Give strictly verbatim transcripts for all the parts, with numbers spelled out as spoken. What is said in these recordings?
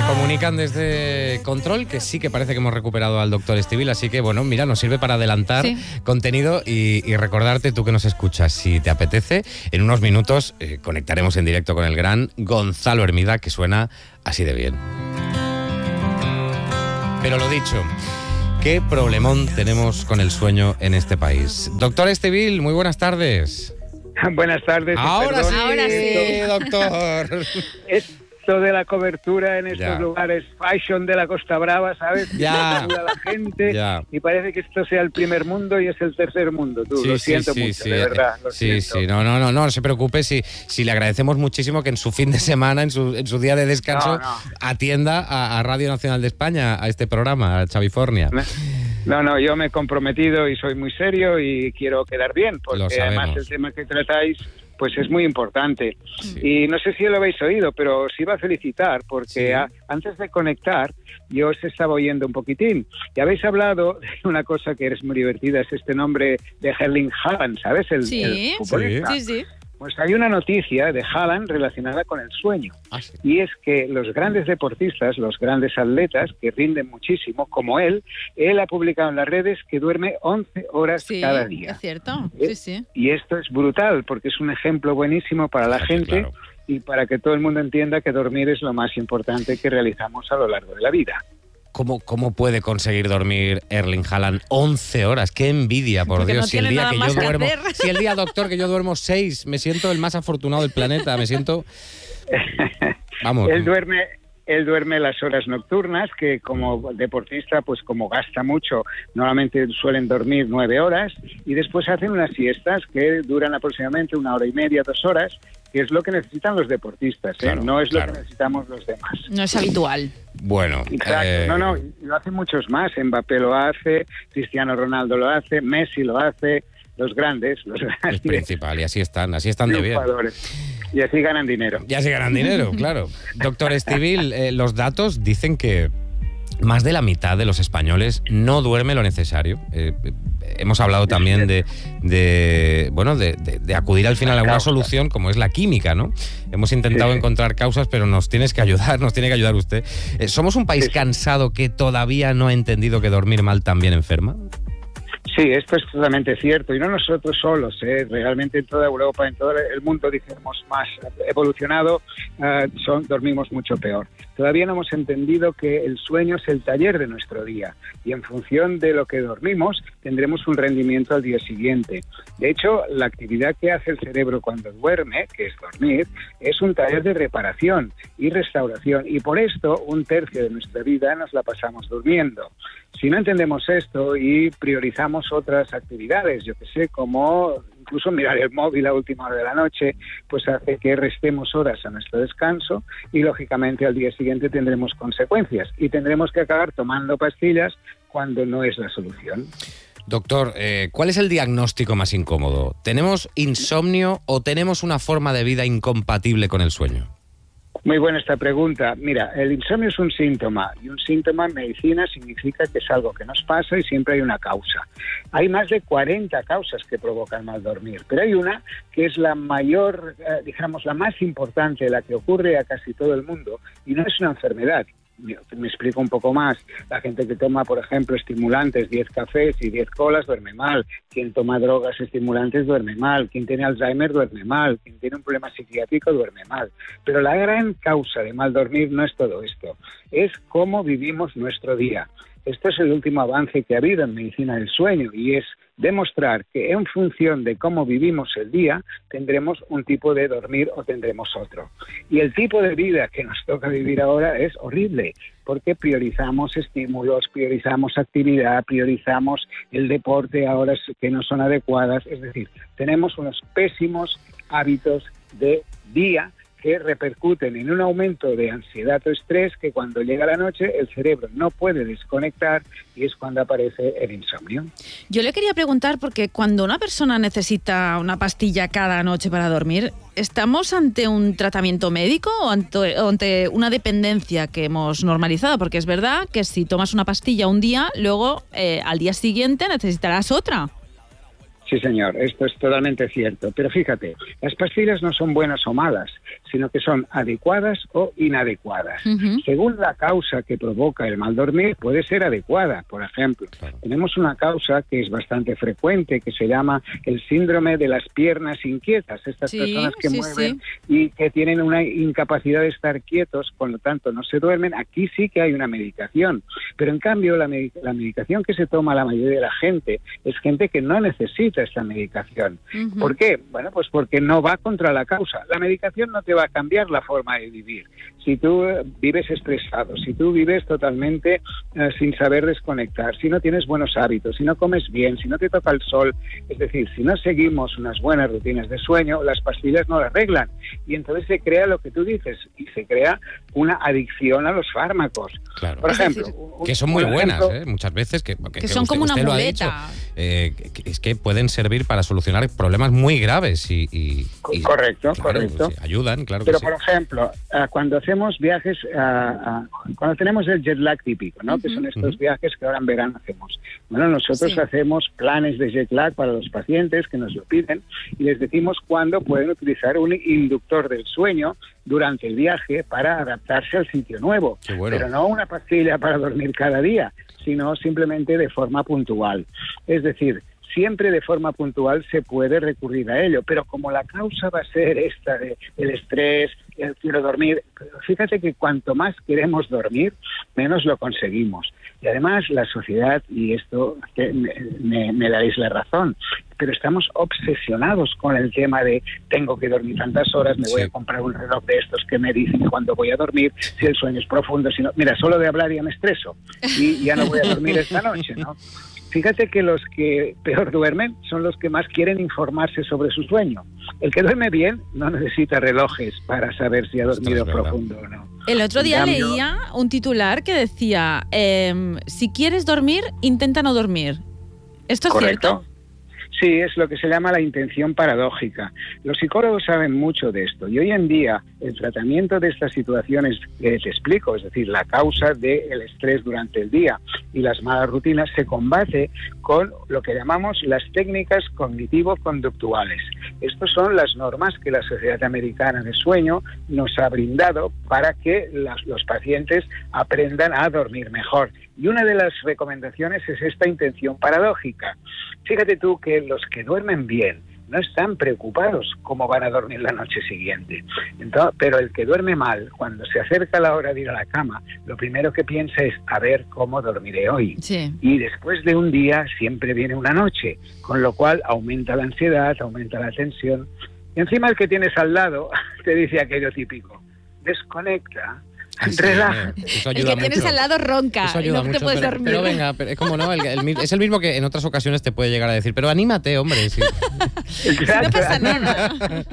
comunican desde Control que sí que parece que hemos recuperado al doctor Estivill, así que bueno, mira, nos sirve para adelantar sí. contenido y, y recordarte, tú que nos escuchas, si te apetece, en unos minutos eh, conectaremos en directo con el gran Gonzalo Hermida, que suena así de bien. Pero lo dicho, qué problemón tenemos con el sueño en este país. Doctor Estivill, muy buenas tardes. Buenas tardes. Ahora sí, Ahora sí, doctor. Esto de la cobertura en estos ya. lugares fashion de la Costa Brava, ¿sabes? Ya. Ayuda a la gente ya. y parece que esto sea el primer mundo y es el tercer mundo. Tú, sí, lo sí, siento sí, mucho, sí, de verdad. Lo sí, siento. sí, no, no, no, no se preocupe, si, si le agradecemos muchísimo que en su fin de semana, en su, en su día de descanso, No, no. atienda a, a Radio Nacional de España, a este programa, a Chavifornia. No, no, yo me he comprometido y soy muy serio y quiero quedar bien, porque además el tema que tratáis pues es muy importante. Sí. Y no sé si lo habéis oído, pero os iba a felicitar, porque sí. a, antes de conectar, yo os estaba oyendo un poquitín. Y habéis hablado de una cosa que es muy divertida, es este nombre de Erling Haaland, ¿sabes? El, sí, el futbolista. Sí, sí. Pues hay una noticia de Haaland relacionada con el sueño. Ah, sí. Y es que los grandes deportistas, los grandes atletas que rinden muchísimo, como él, él ha publicado en las redes que duerme once horas sí, cada día. Es cierto, ¿Eh? sí, sí. Y esto es brutal, porque es un ejemplo buenísimo para la sí, gente claro. y para que todo el mundo entienda que dormir es lo más importante que realizamos a lo largo de la vida. ¿Cómo, ¿Cómo puede conseguir dormir Erling Haaland once horas? ¡Qué envidia, por Porque Dios! No si el día que yo que duermo, hacer. si el día, doctor, que yo duermo seis, me siento el más afortunado del planeta, me siento... Vamos. Él duerme... Él duerme las horas nocturnas, que como deportista, pues como gasta mucho, normalmente suelen dormir nueve horas, y después hacen unas siestas que duran aproximadamente una hora y media, dos horas, que es lo que necesitan los deportistas, ¿eh? Claro, no es claro. lo que necesitamos los demás. No es habitual. Bueno. Exacto, eh... no, no, lo hacen muchos más. Mbappé lo hace, Cristiano Ronaldo lo hace, Messi lo hace, los grandes, los grandes. El principal, y así están, así están de bien. Y así ganan dinero. Y así ganan dinero, claro. Doctor Estivill, eh, los datos dicen que más de la mitad de los españoles no duerme lo necesario. Eh, eh, hemos hablado también de, de bueno, de, de, de acudir al final a una solución como es la química, ¿no? Hemos intentado sí, sí. encontrar causas, pero nos tienes que ayudar, nos tiene que ayudar usted. Eh, ¿Somos un país sí, cansado que todavía no ha entendido que dormir mal también enferma? Sí, esto es totalmente cierto, y no nosotros solos, ¿eh? Realmente en toda Europa, en todo el mundo, dijéramos, más evolucionado, uh, son, dormimos mucho peor. Todavía no hemos entendido que el sueño es el taller de nuestro día, y en función de lo que dormimos, tendremos un rendimiento al día siguiente. De hecho, la actividad que hace el cerebro cuando duerme, que es dormir, es un taller de reparación y restauración, y por esto un tercio de nuestra vida nos la pasamos durmiendo. Si no entendemos esto y priorizamos otras actividades, yo que sé, como incluso mirar el móvil a última hora de la noche, pues hace que restemos horas a nuestro descanso y, lógicamente, al día siguiente tendremos consecuencias y tendremos que acabar tomando pastillas cuando no es la solución. Doctor, eh, ¿cuál es el diagnóstico más incómodo? ¿Tenemos insomnio o tenemos una forma de vida incompatible con el sueño? Muy buena esta pregunta. Mira, el insomnio es un síntoma, y un síntoma en medicina significa que es algo que nos pasa y siempre hay una causa. Hay más de cuarenta causas que provocan mal dormir, pero hay una que es la mayor, eh, digamos, la más importante, la que ocurre a casi todo el mundo, y no es una enfermedad. Me explico un poco más. La gente que toma, por ejemplo, estimulantes, diez cafés y diez colas, duerme mal. Quien toma drogas estimulantes duerme mal. Quien tiene Alzheimer duerme mal. Quien tiene un problema psiquiátrico duerme mal. Pero la gran causa de mal dormir no es todo esto. Es cómo vivimos nuestro día. Esto es el último avance que ha habido en medicina del sueño, y es demostrar que en función de cómo vivimos el día tendremos un tipo de dormir o tendremos otro. Y el tipo de vida que nos toca vivir ahora es horrible, porque priorizamos estímulos, priorizamos actividad, priorizamos el deporte a horas que no son adecuadas. Es decir, tenemos unos pésimos hábitos de día que repercuten en un aumento de ansiedad o estrés que cuando llega la noche el cerebro no puede desconectar y es cuando aparece el insomnio. Yo le quería preguntar, porque cuando una persona necesita una pastilla cada noche para dormir, ¿estamos ante un tratamiento médico o ante, o ante una dependencia que hemos normalizado? Porque es verdad que si tomas una pastilla un día, luego eh, al día siguiente necesitarás otra. Sí, señor, esto es totalmente cierto. Pero fíjate, las pastillas no son buenas o malas, sino que son adecuadas o inadecuadas. Uh-huh. Según la causa que provoca el mal dormir, puede ser adecuada. Por ejemplo, claro, tenemos una causa que es bastante frecuente, que se llama el síndrome de las piernas inquietas. Estas sí, personas que sí, mueven sí. y que tienen una incapacidad de estar quietos, por lo tanto no se duermen. Aquí sí que hay una medicación. Pero en cambio, la, med- la medicación que se toma la mayoría de la gente es gente que no necesita esta medicación. Uh-huh. ¿Por qué? Bueno, pues porque no va contra la causa. La medicación no te va a cambiar la forma de vivir. Si tú eh, vives estresado, si tú vives totalmente eh, sin saber desconectar, si no tienes buenos hábitos, si no comes bien, si no te toca el sol, es decir, si no seguimos unas buenas rutinas de sueño, las pastillas no las arreglan. Y entonces se crea lo que tú dices, y se crea una adicción a los fármacos. Claro. Por Es ejemplo, decir, un, que son muy un buenas, ejemplo, ¿eh? Muchas veces que, que, Que son usted, como una usted lo ha muleta. dicho, eh, que, es que pueden servir para solucionar problemas muy graves y, y, y correcto, claro, correcto. sí, ayudan, claro. Pero, que por sí. ejemplo, uh, cuando hacemos viajes, uh, uh, cuando tenemos el jet lag típico, ¿no? Uh-huh. Que son estos uh-huh. viajes que ahora en verano hacemos. Bueno, nosotros sí. hacemos planes de jet lag para los pacientes que nos lo piden y les decimos cuándo pueden utilizar un inductor del sueño durante el viaje para adaptarse al sitio nuevo. Qué bueno. Pero no una pastilla para dormir cada día, sino simplemente de forma puntual. Es decir, siempre de forma puntual se puede recurrir a ello, pero como la causa va a ser esta de el estrés, el quiero dormir, fíjate que cuanto más queremos dormir, menos lo conseguimos. Y además la sociedad, y esto me, me, me daréis la razón, pero estamos obsesionados con el tema de tengo que dormir tantas horas, me voy sí. a comprar un reloj de estos que me dicen cuándo voy a dormir, si el sueño es profundo, si no, mira, solo de hablar ya me estreso y ya no voy a dormir esta noche, ¿no? Fíjate que los que peor duermen son los que más quieren informarse sobre su sueño. El que duerme bien no necesita relojes para saber si ha dormido profundo o no. El otro día cambio, leía un titular que decía, eh, si quieres dormir, intenta no dormir. ¿Esto es ¿correcto? cierto? Sí, es lo que se llama la intención paradójica. Los psicólogos saben mucho de esto y hoy en día el tratamiento de estas situaciones que te explico, es decir, la causa del estrés durante el día y las malas rutinas, se combate con lo que llamamos las técnicas cognitivo-conductuales. Estas son las normas que la Sociedad Americana de Sueño nos ha brindado para que las, los pacientes aprendan a dormir mejor. Y una de las recomendaciones es esta intención paradójica. Fíjate tú que los que duermen bien no están preocupados cómo van a dormir la noche siguiente. Entonces, pero el que duerme mal, cuando se acerca la hora de ir a la cama, lo primero que piensa es a ver cómo dormiré hoy. Sí. Y después de un día siempre viene una noche, con lo cual aumenta la ansiedad, aumenta la tensión. Y encima el que tienes al lado te dice aquello típico, desconecta. Sí, relaja. Eso el ayuda que tienes mucho. al lado ronca Eso y ayuda no mucho, te puedes pero, dormir. pero venga, pero es como no, el, el, es el mismo que en otras ocasiones te puede llegar a decir, pero anímate, hombre. Sí. No pasa nada.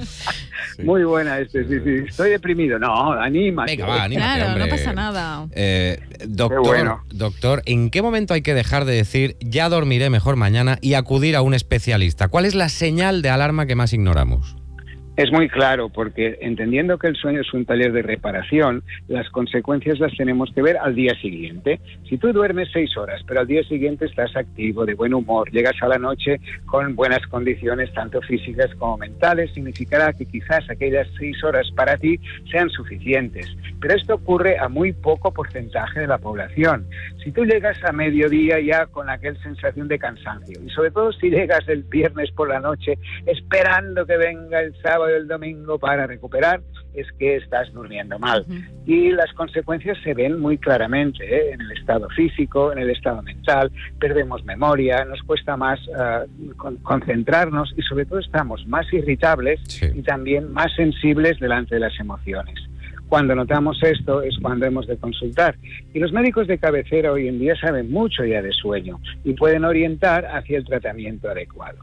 Sí. Muy buena este, sí, sí. Estoy deprimido. No, anímate. Venga, va, anímate, Claro, hombre. no pasa nada. Eh, doctor, Qué bueno. doctor, ¿en qué momento hay que dejar de decir ya dormiré mejor mañana y acudir a un especialista? ¿Cuál es la señal de alarma que más ignoramos? Es muy claro, porque entendiendo que el sueño es un taller de reparación, las consecuencias las tenemos que ver al día siguiente. Si tú duermes seis horas, pero al día siguiente estás activo, de buen humor, llegas a la noche con buenas condiciones, tanto físicas como mentales, significará que quizás aquellas seis horas para ti sean suficientes. Pero esto ocurre a muy poco porcentaje de la población. Si tú llegas a mediodía ya con aquella sensación de cansancio, y sobre todo si llegas el viernes por la noche esperando que venga el sábado el domingo para recuperar, es que estás durmiendo mal. Uh-huh. Y las consecuencias se ven muy claramente, ¿eh? En el estado físico, en el estado mental, perdemos memoria, nos cuesta más uh, con, concentrarnos y sobre todo estamos más irritables sí. y también más sensibles delante de las emociones. Cuando notamos esto es cuando hemos de consultar. Y los médicos de cabecera hoy en día saben mucho ya de sueño y pueden orientar hacia el tratamiento adecuado.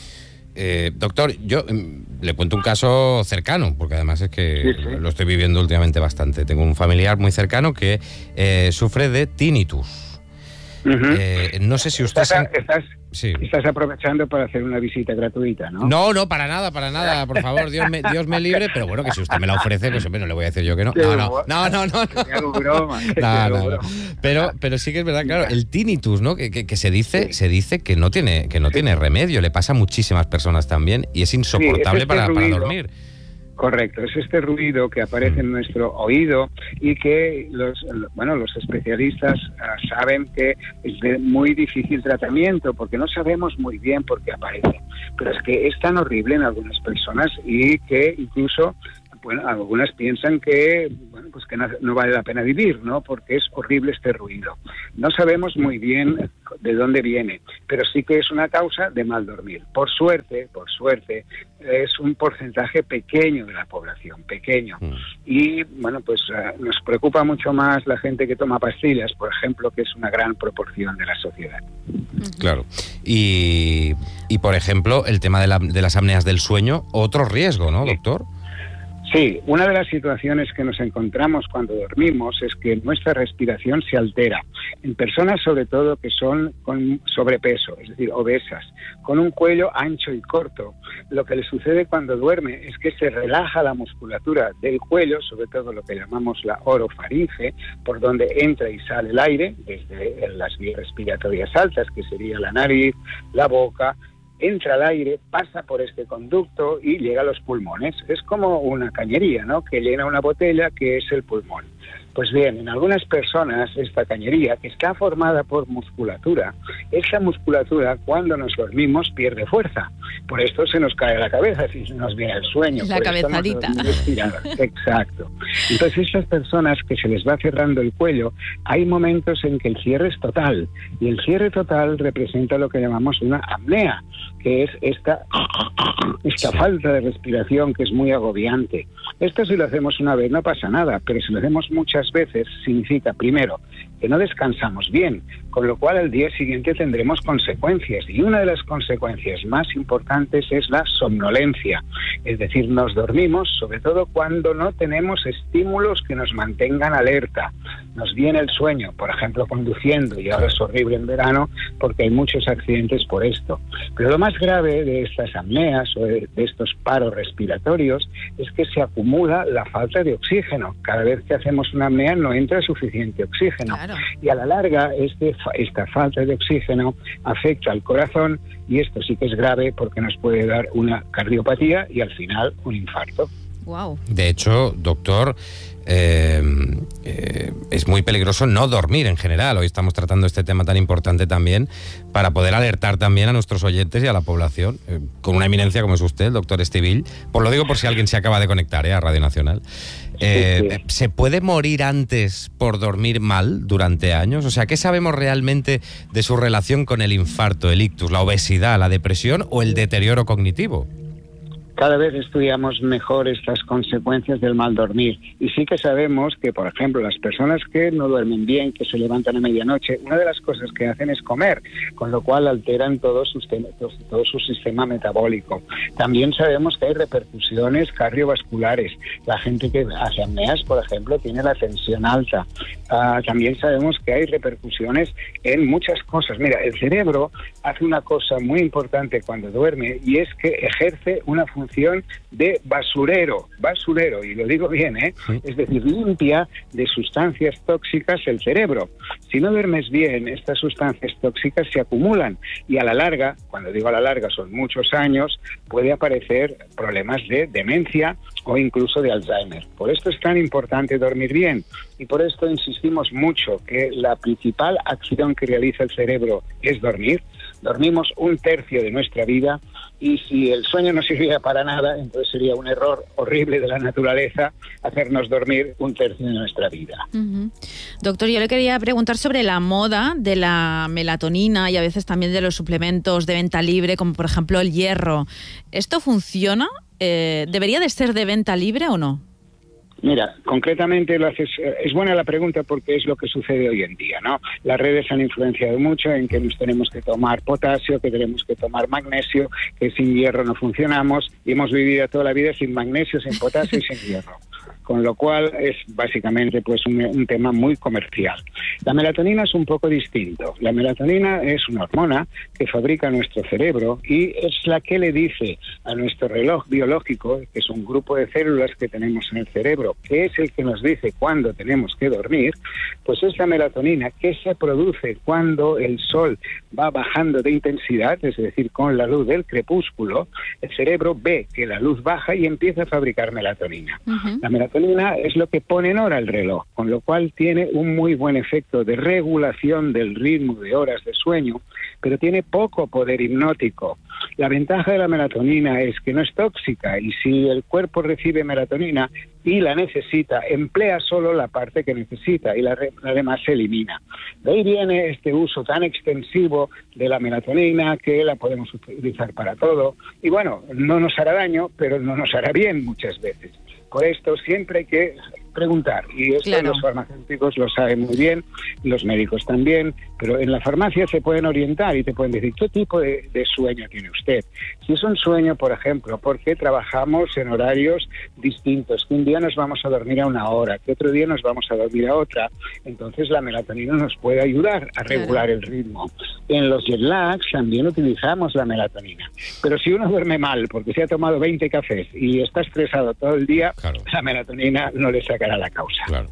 Eh, doctor, yo eh, le cuento un caso cercano, porque además es que sí, sí. lo estoy viviendo últimamente bastante. Tengo un familiar muy cercano que eh, sufre de tinnitus. Uh-huh. Eh, no sé si usted... ¿Estás, estás, Sí. Estás aprovechando para hacer una visita gratuita, ¿no? No, no, para nada, para nada, por favor, Dios me, Dios me libre, pero bueno, que si usted me la ofrece, pues hombre, no le voy a decir yo que no. No, no, no, no, no. Te hago broma. No, no, no. Pero, pero sí que es verdad, claro, el tinnitus, ¿no? Que, que, que se dice, sí. se dice que no tiene, que no sí. tiene remedio, le pasa a muchísimas personas también y es insoportable sí, es este para, para dormir. Correcto, es este ruido que aparece en nuestro oído y que los bueno los especialistas uh, saben que es de muy difícil tratamiento porque no sabemos muy bien por qué aparece. Pero es que es tan horrible en algunas personas y que incluso bueno, algunas piensan que bueno, pues que no, no vale la pena vivir, ¿no? Porque es horrible este ruido. No sabemos muy bien de dónde viene, pero sí que es una causa de mal dormir. Por suerte, por suerte, es un porcentaje pequeño de la población, pequeño. Mm. Y bueno, pues uh, nos preocupa mucho más la gente que toma pastillas, por ejemplo, que es una gran proporción de la sociedad. Claro. Y, y por ejemplo, el tema de, la, de las apneas del sueño, otro riesgo, ¿no, doctor? Sí, una de las situaciones que nos encontramos cuando dormimos es que nuestra respiración se altera. En personas sobre todo que son con sobrepeso, es decir, obesas, con un cuello ancho y corto, lo que le sucede cuando duerme es que se relaja la musculatura del cuello, sobre todo lo que llamamos la orofaringe, por donde entra y sale el aire, desde las vías respiratorias altas, que sería la nariz, la boca. Entra al aire, pasa por este conducto y llega a los pulmones. Es como una cañería, ¿no? Que llena una botella que es el pulmón. Pues bien, en algunas personas esta cañería, que está formada por musculatura, esa musculatura cuando nos dormimos pierde fuerza. Por esto se nos cae la cabeza si nos viene el sueño. La cabezadita. Exacto. Entonces esas personas que se les va cerrando el cuello, hay momentos en que el cierre es total. Y el cierre total representa lo que llamamos una apnea, que es esta, esta falta de respiración que es muy agobiante. Esto si lo hacemos una vez no pasa nada, pero si lo hacemos muchas veces significa, primero, que no descansamos bien, con lo cual al día siguiente tendremos consecuencias. Y una de las consecuencias más importantes es la somnolencia. Es decir, nos dormimos, sobre todo cuando no tenemos estímulos que nos mantengan alerta. Nos viene el sueño, por ejemplo, conduciendo, y ahora es horrible en verano porque hay muchos accidentes por esto. Pero lo más grave de estas apneas o de, de estos paros respiratorios es que se acumula la falta de oxígeno. Cada vez que hacemos una apnea no entra suficiente oxígeno. Claro. Y a la larga este, esta falta de oxígeno afecta al corazón y esto sí que es grave porque nos puede dar una cardiopatía y al final un infarto. Wow. De hecho, doctor, eh, eh, es muy peligroso no dormir en general. Hoy estamos tratando este tema tan importante también para poder alertar también a nuestros oyentes y a la población, eh, con una eminencia como es usted, el doctor Estivill. Pues lo digo por si alguien se acaba de conectar eh, a Radio Nacional. Eh, sí, sí. ¿Se puede morir antes por dormir mal durante años? O sea, ¿qué sabemos realmente de su relación con el infarto, el ictus, la obesidad, la depresión o el deterioro cognitivo? Cada vez estudiamos mejor estas consecuencias del mal dormir y sí que sabemos que, por ejemplo, las personas que no duermen bien, que se levantan a medianoche, una de las cosas que hacen es comer, con lo cual alteran todo su, todo su sistema metabólico. También sabemos que hay repercusiones cardiovasculares. La gente que hace apneas, por ejemplo, tiene la tensión alta. Uh, también sabemos que hay repercusiones en muchas cosas. Mira, el cerebro hace una cosa muy importante cuando duerme y es que ejerce una función de basurero, basurero, y lo digo bien, ¿eh? Sí. Es decir, limpia de sustancias tóxicas el cerebro. Si no duermes bien, estas sustancias tóxicas se acumulan y a la larga, cuando digo a la larga son muchos años, puede aparecer problemas de demencia o incluso de Alzheimer. Por esto es tan importante dormir bien y por esto insistimos mucho que la principal acción que realiza el cerebro es dormir. Dormimos un tercio de nuestra vida y si el sueño no sirviera para nada, entonces sería un error horrible de la naturaleza hacernos dormir un tercio de nuestra vida. Uh-huh. Doctor, yo le quería preguntar sobre la moda de la melatonina y a veces también de los suplementos de venta libre, como por ejemplo el hierro. ¿Esto funciona? Eh, ¿Debería de ser de venta libre o no? Mira, concretamente lo haces, es buena la pregunta porque es lo que sucede hoy en día, ¿no? Las redes han influenciado mucho en que nos tenemos que tomar potasio, que tenemos que tomar magnesio, que sin hierro no funcionamos y hemos vivido toda la vida sin magnesio, sin potasio y sin hierro. con lo cual es básicamente pues un, un tema muy comercial. La melatonina es un poco distinto. La melatonina es una hormona que fabrica nuestro cerebro y es la que le dice a nuestro reloj biológico, que es un grupo de células que tenemos en el cerebro, que es el que nos dice cuándo tenemos que dormir, pues es la melatonina que se produce cuando el sol va bajando de intensidad, es decir, con la luz del crepúsculo. El cerebro ve que la luz baja y empieza a fabricar melatonina. Uh-huh. La melatonina es lo que pone en hora el reloj, con lo cual tiene un muy buen efecto de regulación del ritmo de horas de sueño, pero tiene poco poder hipnótico. La ventaja de la melatonina es que no es tóxica y si el cuerpo recibe melatonina y la necesita, emplea solo la parte que necesita y la, la demás se elimina. De ahí viene este uso tan extensivo de la melatonina que la podemos utilizar para todo. Y bueno, no nos hará daño, pero no nos hará bien muchas veces. Por esto siempre hay que preguntar, y esto claro. Los farmacéuticos lo saben muy bien, los médicos también, pero en la farmacia se pueden orientar y te pueden decir qué tipo de, de sueño tiene usted. Si es un sueño, por ejemplo, porque trabajamos en horarios distintos, que un día nos vamos a dormir a una hora, que otro día nos vamos a dormir a otra, entonces la melatonina nos puede ayudar a regular claro. el ritmo. En los jet lags también utilizamos la melatonina, pero si uno duerme mal porque se ha tomado veinte cafés y está estresado todo el día, claro. la melatonina no le saca a la causa. Claro.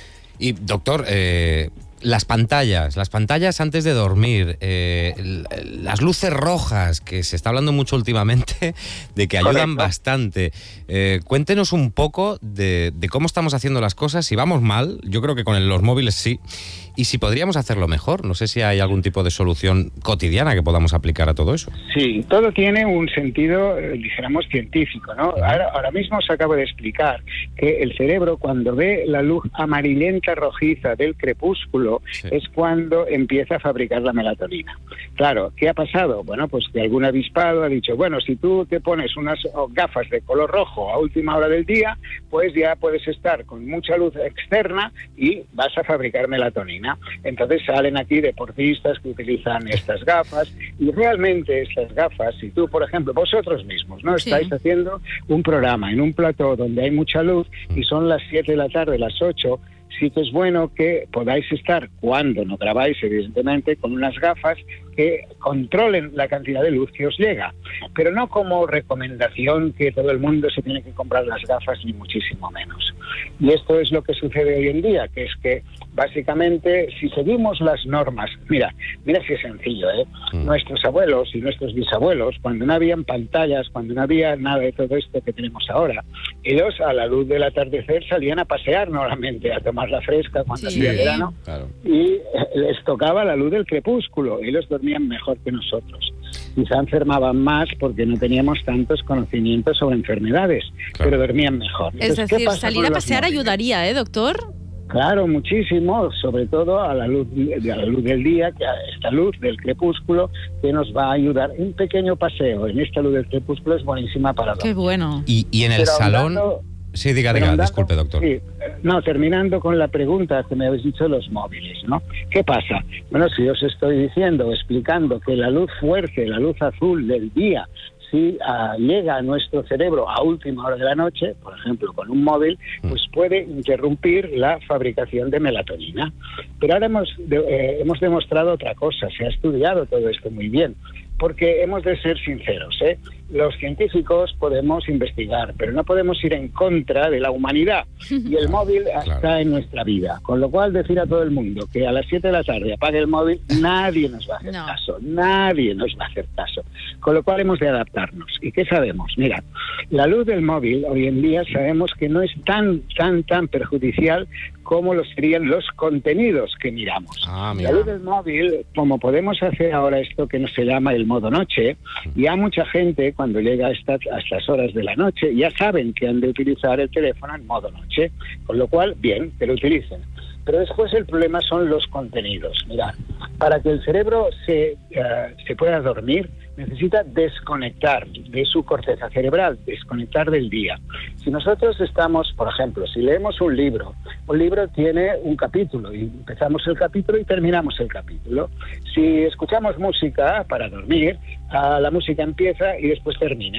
Y doctor, eh, las pantallas, las pantallas antes de dormir, eh, las luces rojas, que se está hablando mucho últimamente, de que ayudan Correcto. bastante. Eh, cuéntenos un poco de, de cómo estamos haciendo las cosas, si vamos mal, yo creo que con los móviles sí, y si podríamos hacerlo mejor. No sé si hay algún tipo de solución cotidiana que podamos aplicar a todo eso. Sí, todo tiene un sentido, eh, dijéramos, científico, ¿no? Ahora, ahora mismo os acabo de explicar que el cerebro, cuando ve la luz amarillenta rojiza del crepúsculo, sí. es cuando empieza a fabricar la melatonina. Claro, ¿qué ha pasado? Bueno, pues que algún avispado ha dicho, bueno, si tú te pones unas gafas de color rojo a última hora del día, pues ya puedes estar con mucha luz externa y vas a fabricar melatonina. Entonces salen aquí deportistas que utilizan estas gafas y realmente estas gafas, si tú, por ejemplo, vosotros mismos, ¿no? Estáis sí. haciendo un programa en un plató donde hay mucha luz y son las siete de la tarde, las ocho, sí que es bueno que podáis estar, cuando no grabáis, evidentemente, con unas gafas que controlen la cantidad de luz que os llega, pero no como recomendación que todo el mundo se tiene que comprar las gafas, ni muchísimo menos. Y esto es lo que sucede hoy en día, que es que básicamente si seguimos las normas, mira, mira si es sencillo, ¿eh? Mm. Nuestros abuelos y nuestros bisabuelos, cuando no habían pantallas, cuando no había nada de todo esto que tenemos ahora, ellos a la luz del atardecer salían a pasear normalmente, a tomar la fresca cuando sí. hacía verano, claro. y les tocaba la luz del crepúsculo, ellos dormían mejor que nosotros. Quizá enfermaban más porque no teníamos tantos conocimientos sobre enfermedades, claro. pero dormían mejor. Entonces, es decir, salir a pasear ayudaría, ¿eh, doctor? Claro, muchísimo, sobre todo a la luz a la luz del día, que a esta luz del crepúsculo que nos va a ayudar. Un pequeño paseo en esta luz del crepúsculo es buenísima para dormir. Qué bueno. Y, y en el Pero salón... Hablando, sí, diga, diga, andando, disculpe, doctor. Sí, no, terminando con la pregunta que me habéis dicho de los móviles, ¿no? ¿Qué pasa? Bueno, si os estoy diciendo, explicando que la luz fuerte, la luz azul del día, si uh, llega a nuestro cerebro a última hora de la noche, por ejemplo con un móvil, pues puede interrumpir la fabricación de melatonina. Pero ahora hemos, de, eh, hemos demostrado otra cosa, se ha estudiado todo esto muy bien, porque hemos de ser sinceros, ¿eh? Los científicos podemos investigar, pero no podemos ir en contra de la humanidad. Y el móvil está claro. en nuestra vida. Con lo cual, decir a todo el mundo que a las siete de la tarde apague el móvil, nadie nos va a hacer no. caso. Nadie nos va a hacer caso. Con lo cual, hemos de adaptarnos. ¿Y qué sabemos? Mira, la luz del móvil, hoy en día, sabemos que no es tan, tan, tan perjudicial como lo serían los contenidos que miramos. Ah, la luz del móvil, como podemos hacer ahora esto que no se llama el modo noche, y a mucha gente, cuando llega a estas, a estas horas de la noche, ya saben que han de utilizar el teléfono en modo noche, con lo cual, bien, que lo utilicen. Pero después el problema son los contenidos. Mirad, para que el cerebro se, uh, se pueda dormir, necesita desconectar de su corteza cerebral, desconectar del día. Si nosotros estamos, por ejemplo, si leemos un libro, un libro tiene un capítulo, y empezamos el capítulo y terminamos el capítulo. Si escuchamos música para dormir, uh, la música empieza y después termina.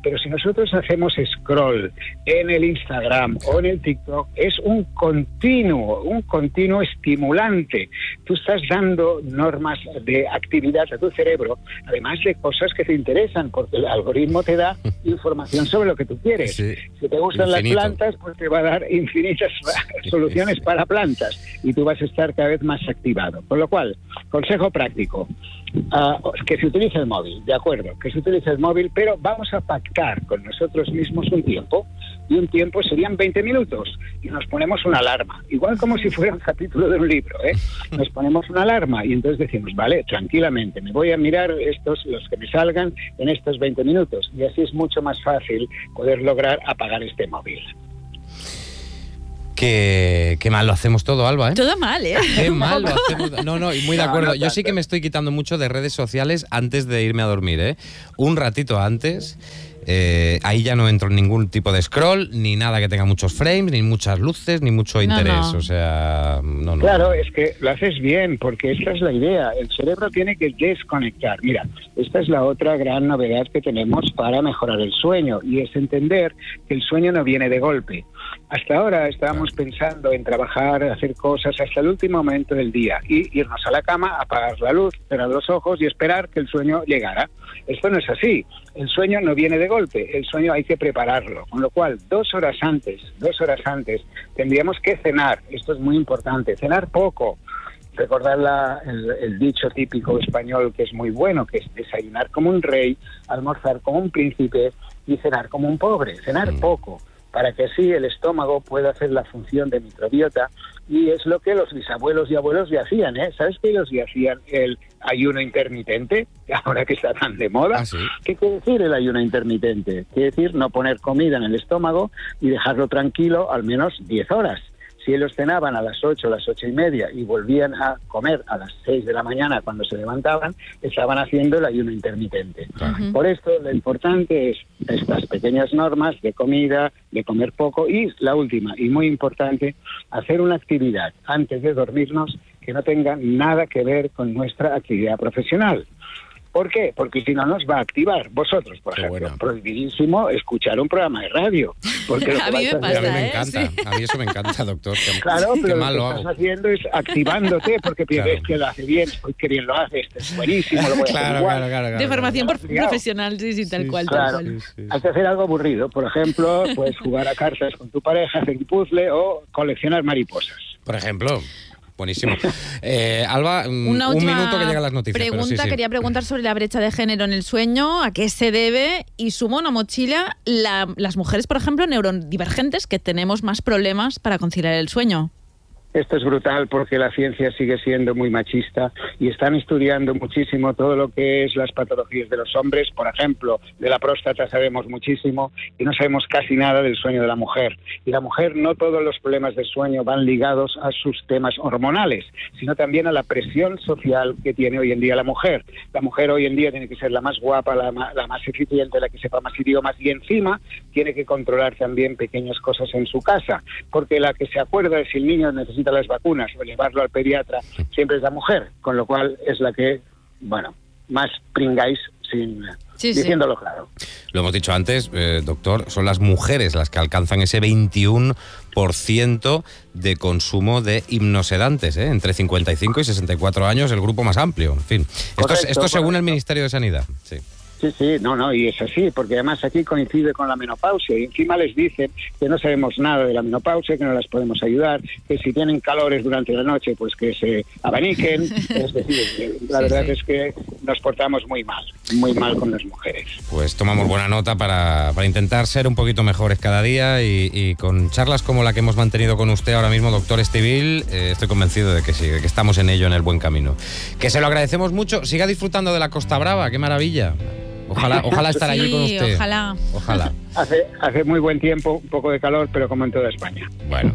Pero si nosotros hacemos scroll en el Instagram o en el TikTok, es un continuo, un continuo estimulante. Tú estás dando normas de actividad a tu cerebro, además de cosas que te interesan, porque el algoritmo te da información sobre lo que tú quieres. Sí. Si te gustan Infinito. las plantas, pues te va a dar infinitas soluciones para plantas y tú vas a estar cada vez más activado. Con lo cual, consejo práctico, uh, que se utilice el móvil, de acuerdo, que se utilice el móvil, pero vamos a pactar con nosotros mismos un tiempo, y un tiempo serían veinte minutos, y nos ponemos una alarma, igual como si fuera un capítulo de un libro, ¿eh? Nos ponemos una alarma y entonces decimos, vale, tranquilamente, me voy a mirar estos, los que me salgan en estos veinte minutos, y así es mucho más fácil poder lograr apagar este móvil. Qué, qué mal lo hacemos todo, Alba, ¿eh? Todo mal, ¿eh? Qué mal lo hacemos. No, no, y muy de acuerdo. Yo sí que me estoy quitando mucho de redes sociales antes de irme a dormir, ¿eh? Un ratito antes. Eh, ahí ya no entro en ningún tipo de scroll, ni nada que tenga muchos frames, ni muchas luces, ni mucho interés. No, no. O sea, no, no. Claro, es que lo haces bien, porque esta es la idea. El cerebro tiene que desconectar. Mira, esta es la otra gran novedad que tenemos para mejorar el sueño, y es entender que el sueño no viene de golpe. Hasta ahora estábamos claro. pensando en trabajar, hacer cosas hasta el último momento del día y irnos a la cama, apagar la luz, cerrar los ojos y esperar que el sueño llegara. Esto no es así. El sueño no viene de golpe, el sueño hay que prepararlo. Con lo cual, dos horas antes, dos horas antes, tendríamos que cenar. Esto es muy importante, cenar poco. Recordar la, el, el dicho típico español que es muy bueno, que es desayunar como un rey, almorzar como un príncipe y cenar como un pobre. Cenar mm. poco, para que así el estómago pueda hacer la función de microbiota, y es lo que los bisabuelos y abuelos ya hacían, ¿eh? ¿Sabes que ellos ya hacían el ayuno intermitente, ahora que está tan de moda? ¿Ah, sí? ¿Qué quiere decir el ayuno intermitente? Quiere decir no poner comida en el estómago y dejarlo tranquilo al menos diez horas. Si ellos cenaban a las ocho, a las ocho y media y volvían a comer a las seis de la mañana cuando se levantaban, estaban haciendo el ayuno intermitente. Uh-huh. Por esto, lo importante es estas pequeñas normas de comida, de comer poco, y la última, y muy importante, hacer una actividad antes de dormirnos que no tenga nada que ver con nuestra actividad profesional. ¿Por qué? Porque si no nos va a activar. Vosotros, por Qué ejemplo, bueno. prohibidísimo escuchar un programa de radio. Porque a mí me pasa, a mí me ¿eh? encanta. Sí. A mí eso me encanta, doctor. Qué, claro, pero qué lo mal que lo estás hago. haciendo es activándote porque piensas claro. que lo hace bien. Uy, qué bien lo hace, este es buenísimo, lo voy a claro, hacer igual. Claro, claro, claro, de formación claro. profesional, sí, sí, tal sí, cual. Claro, tal cual. Sí, sí. hay que hacer algo aburrido. Por ejemplo, puedes jugar a cartas con tu pareja, hacer un puzzle o coleccionar mariposas. Por ejemplo... Buenísimo. Eh, Alba, Una un última minuto que llegan las noticias. Pregunta, pero sí, sí. quería preguntar sobre la brecha de género en el sueño, a qué se debe, y sumo una mochila, la, las mujeres, por ejemplo, neurodivergentes, que tenemos más problemas para conciliar el sueño. Esto es brutal porque la ciencia sigue siendo muy machista y están estudiando muchísimo todo lo que es las patologías de los hombres. Por ejemplo, de la próstata sabemos muchísimo y no sabemos casi nada del sueño de la mujer. Y la mujer, no todos los problemas de sueño van ligados a sus temas hormonales, sino también a la presión social que tiene hoy en día la mujer. La mujer hoy en día tiene que ser la más guapa, la más, la más eficiente, la que sepa más idiomas, y encima tiene que controlar también pequeñas cosas en su casa, porque la que se acuerda de si el niño necesita las vacunas o llevarlo al pediatra siempre es la mujer, con lo cual es la que, bueno, más pringáis sin sí, diciéndolo sí. claro. Lo hemos dicho antes, eh, doctor, son las mujeres las que alcanzan ese veintiuno por ciento de consumo de hipnosedantes, ¿eh? Entre cincuenta y cinco y sesenta y cuatro años, el grupo más amplio. En fin, esto, correcto, esto según correcto. el Ministerio de Sanidad. Sí. Sí, sí, no, no, y es así, porque además aquí coincide con la menopausia y encima les dicen que no sabemos nada de la menopausia, que no las podemos ayudar, que si tienen calores durante la noche, pues que se abaniquen. Es decir, la sí, verdad sí. es que nos portamos muy mal, muy mal con las mujeres. Pues tomamos buena nota para, para intentar ser un poquito mejores cada día y, y con charlas como la que hemos mantenido con usted ahora mismo, doctor Estivill, eh, estoy convencido de que sí, de que estamos en ello, en el buen camino. Que se lo agradecemos mucho, siga disfrutando de la Costa Brava, qué maravilla. Ojalá, ojalá estar sí, allí con usted. Ojalá. Ojalá. Hace, hace muy buen tiempo, un poco de calor, pero como en toda España. Bueno,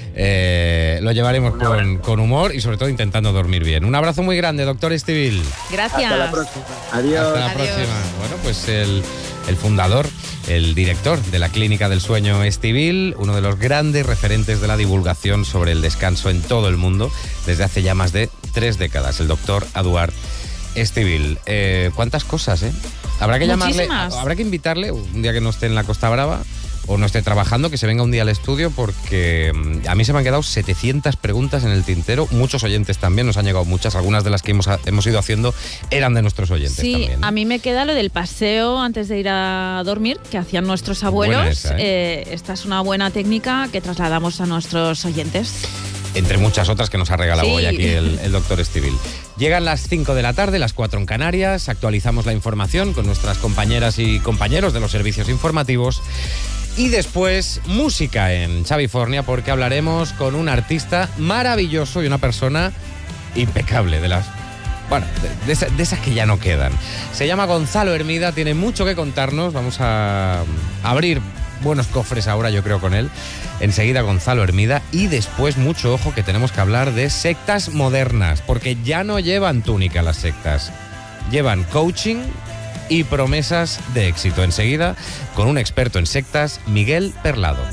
eh, lo llevaremos con, con humor y sobre todo intentando dormir bien. Un abrazo muy grande, doctor Estivill. Gracias. Hasta la próxima. Adiós. Hasta la Adiós. próxima. Bueno, pues el, el fundador, el director de la Clínica del Sueño Estivill, uno de los grandes referentes de la divulgación sobre el descanso en todo el mundo desde hace ya más de tres décadas, el doctor Eduard Estivill. Eh, ¿Cuántas cosas, eh? Habrá que llamarle, Muchísimas. habrá que invitarle un día que no esté en la Costa Brava o no esté trabajando, que se venga un día al estudio, porque a mí se me han quedado setecientas preguntas en el tintero. Muchos oyentes también, nos han llegado muchas. Algunas de las que hemos, hemos ido haciendo eran de nuestros oyentes sí, también. Sí, a mí me queda lo del paseo antes de ir a dormir, que hacían nuestros abuelos. Esa, ¿eh? Eh, esta es una buena técnica que trasladamos a nuestros oyentes. Entre muchas otras que nos ha regalado Sí. hoy aquí el, el doctor Estivil. Llegan las cinco de la tarde, las cuatro en Canarias, actualizamos la información con nuestras compañeras y compañeros de los servicios informativos. Y después, música en Xavifornia, porque hablaremos con un artista maravilloso y una persona impecable, de las... Bueno, de, de, esas, de esas que ya no quedan. Se llama Gonzalo Hermida, tiene mucho que contarnos. Vamos a abrir buenos cofres ahora, yo creo, con él. Enseguida Gonzalo Hermida. Y después, mucho ojo, que tenemos que hablar de sectas modernas, porque ya no llevan túnica las sectas. Llevan coaching y promesas de éxito. Enseguida, con un experto en sectas, Miguel Perlado.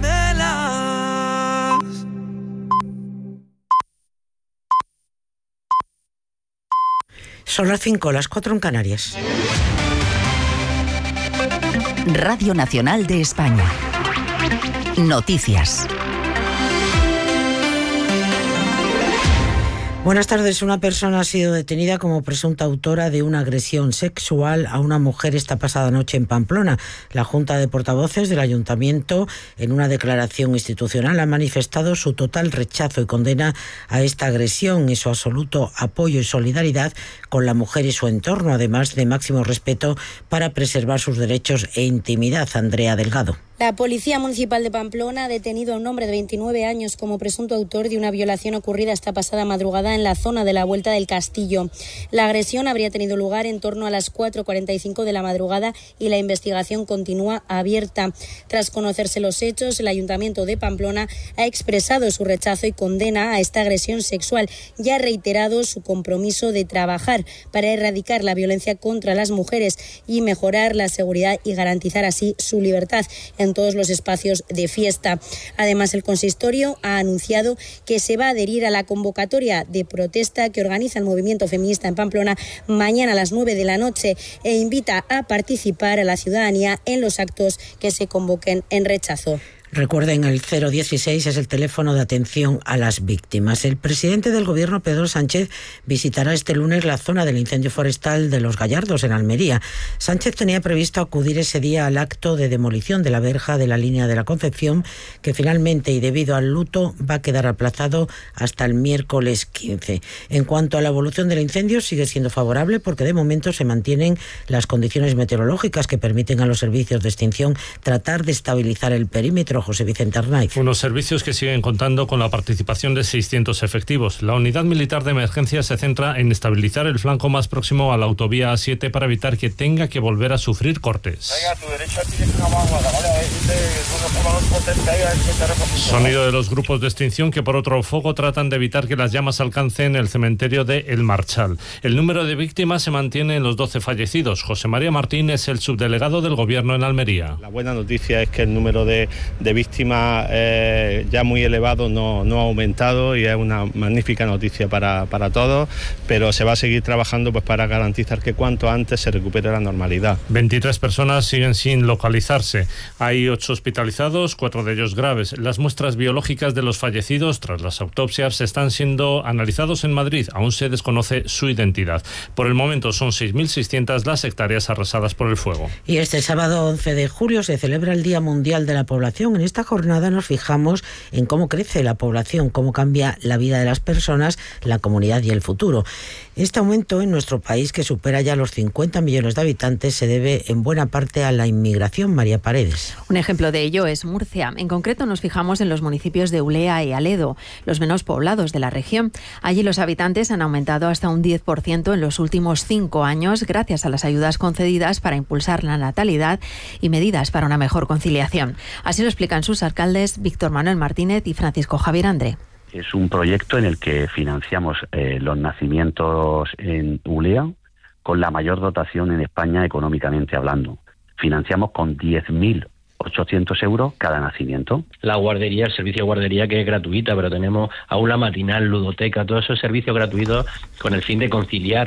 Son las cinco, las cuatro en Canarias. Radio Nacional de España. Noticias. Buenas tardes. Una persona ha sido detenida como presunta autora de una agresión sexual a una mujer esta pasada noche en Pamplona. La Junta de Portavoces del Ayuntamiento, en una declaración institucional, ha manifestado su total rechazo y condena a esta agresión y su absoluto apoyo y solidaridad con la mujer y su entorno, además de máximo respeto para preservar sus derechos e intimidad. Andrea Delgado. La Policía Municipal de Pamplona ha detenido a un hombre de veintinueve años como presunto autor de una violación ocurrida esta pasada madrugada en la zona de la Vuelta del Castillo. La agresión habría tenido lugar en torno a las cuatro cuarenta y cinco de la madrugada y la investigación continúa abierta. Tras conocerse los hechos, el Ayuntamiento de Pamplona ha expresado su rechazo y condena a esta agresión sexual y ha reiterado su compromiso de trabajar para erradicar la violencia contra las mujeres y mejorar la seguridad y garantizar así su libertad en todos los espacios de fiesta. Además, el consistorio ha anunciado que se va a adherir a la convocatoria de protesta que organiza el movimiento feminista en Pamplona mañana a las nueve de la noche e invita a participar a la ciudadanía en los actos que se convoquen en rechazo. Recuerden, el cero dieciséis es el teléfono de atención a las víctimas. El presidente del Gobierno, Pedro Sánchez, visitará este lunes la zona del incendio forestal de Los Gallardos, en Almería. Sánchez tenía previsto acudir ese día al acto de demolición de la verja de la línea de la Concepción, que finalmente, y debido al luto, va a quedar aplazado hasta el miércoles quince. En cuanto a la evolución del incendio, sigue siendo favorable porque de momento se mantienen las condiciones meteorológicas que permiten a los servicios de extinción tratar de estabilizar el perímetro. José Vicente Arnaiz. Unos servicios que siguen contando con la participación de seiscientos efectivos. La unidad militar de emergencia se centra en estabilizar el flanco más próximo a la autovía A siete para evitar que tenga que volver a sufrir cortes. Sonido de los grupos de extinción que por otro foco tratan de evitar que las llamas alcancen el cementerio de El Marchal. El número de víctimas se mantiene en los doce fallecidos. José María Martín es el subdelegado del Gobierno en Almería. La buena noticia es que el número de, de víctimas eh, ya muy elevado no, no ha aumentado y es una magnífica noticia para, para todos, pero se va a seguir trabajando pues para garantizar que cuanto antes se recupere la normalidad. veintitrés personas siguen sin localizarse. Hay ocho hospitalizados, cuatro de ellos graves. Las muestras biológicas de los fallecidos tras las autopsias están siendo analizados en Madrid. Aún se desconoce su identidad. Por el momento son seis mil seiscientas las hectáreas arrasadas por el fuego. Y este sábado once de julio se celebra el Día Mundial de la Población. En esta jornada nos fijamos en cómo crece la población, cómo cambia la vida de las personas, la comunidad y el futuro. Este aumento en nuestro país, que supera ya los cincuenta millones de habitantes, se debe en buena parte a la inmigración. María Paredes. Un ejemplo de ello es Murcia. En concreto nos fijamos en los municipios de Ulea y Aledo, los menos poblados de la región. Allí los habitantes han aumentado hasta un diez por ciento en los últimos cinco años gracias a las ayudas concedidas para impulsar la natalidad y medidas para una mejor conciliación. Así lo explican sus alcaldes Víctor Manuel Martínez y Francisco Javier André. Es un proyecto en el que financiamos eh, los nacimientos en Ulea con la mayor dotación en España económicamente hablando. Financiamos con diez mil ochocientos euros cada nacimiento. La guardería, el servicio de guardería, que es gratuita, pero tenemos aula matinal, ludoteca, todos esos servicios gratuitos con el fin de conciliar.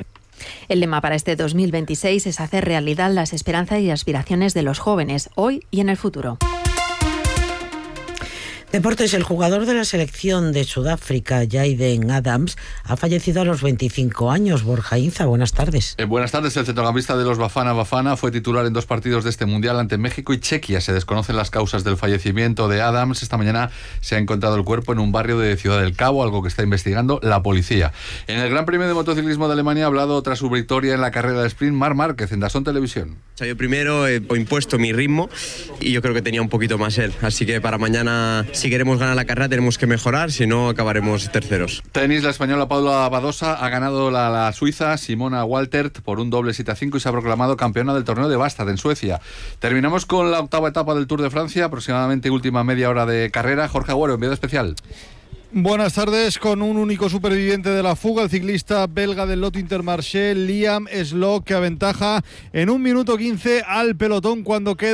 El lema para este dos mil veintiséis es hacer realidad las esperanzas y aspiraciones de los jóvenes, hoy y en el futuro. Deportes, el jugador de la selección de Sudáfrica, Jaden Adams, ha fallecido a los veinticinco años. Borja Inza, buenas tardes. Eh, buenas tardes. El centrocampista de los Bafana Bafana fue titular en dos partidos de este Mundial ante México y Chequia. Se desconocen las causas del fallecimiento de Adams. Esta mañana se ha encontrado el cuerpo en un barrio de Ciudad del Cabo, algo que está investigando la policía. En el Gran Premio de Motociclismo de Alemania ha hablado tras su victoria en la carrera de sprint Marc Márquez en DAZN Televisión. O sea, yo primero he impuesto mi ritmo y yo creo que tenía un poquito más él. Así que para mañana, si queremos ganar la carrera, tenemos que mejorar, si no acabaremos terceros. Tenis, la española Paula Badosa ha ganado la, la suiza Simona Waltert por un doble siete a cinco y se ha proclamado campeona del torneo de Bastad en Suecia. Terminamos con la octava etapa del Tour de Francia, aproximadamente última media hora de carrera. Jorge Agüero, enviado especial. Buenas tardes. Con un único superviviente de la fuga, el ciclista belga del Lotto Intermarché, Liam Slock, que aventaja en un minuto quince al pelotón cuando queda